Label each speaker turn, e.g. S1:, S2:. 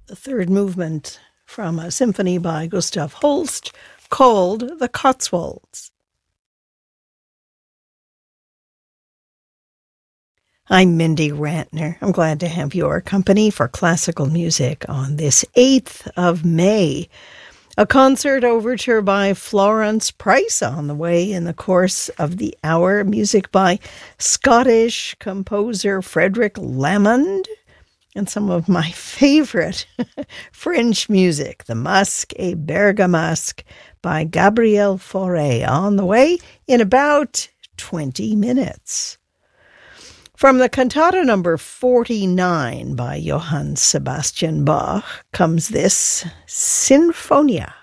S1: the third movement from a symphony by Gustav Holst called The Cotswolds. I'm Mindy Rantner. I'm glad to have your company for classical music on this 8th of May. A concert overture by Florence Price on the way in the course of the hour. Music by Scottish composer Frederick Lamond. And some of my favorite French music, the Masque et Bergamasque by Gabriel Fauré, on the way in about 20 minutes. From the cantata number 49 by Johann Sebastian Bach comes this Sinfonia.